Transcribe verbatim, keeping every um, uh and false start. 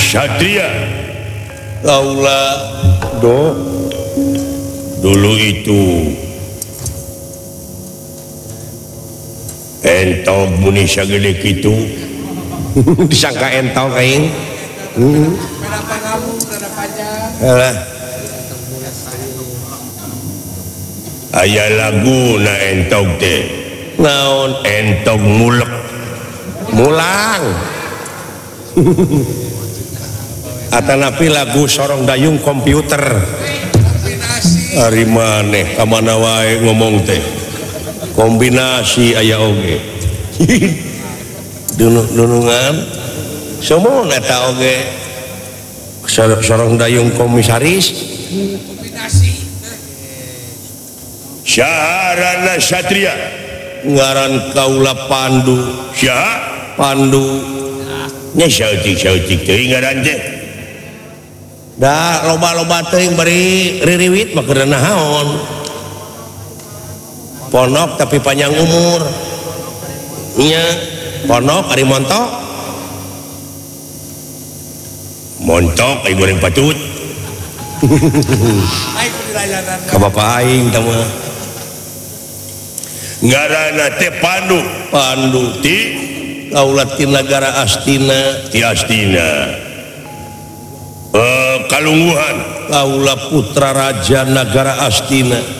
Satria kaula do dulu itu entog muni sagede kitu disangka entog kaing Berapa kamu berapa panjang? alah aya lagu na entog teh naon entog mulek mulang atanapi lagu sorong dayung komputer Kombinasi. ari maneh ka mana wae ngomong teh kombinasi aya oge dunungan semua eta oge Sor- sorong dayung komisaris Kombinasi. Syaharana Satria ngaran kaula Pandu Syah Pandu nya sautik-sautik teuing ngaran teh da loba-loba teuing bari ririwit mah keur naon ponok tapi panjang umur nya ponok ari montok montok ay goreng patut Naik di layanan. ka bapak aing tah mah ngaranna teh Pandu Pandu ti kaula ti nagara Astina ti Astina eh kalungguhan kaula putra raja nagara Astina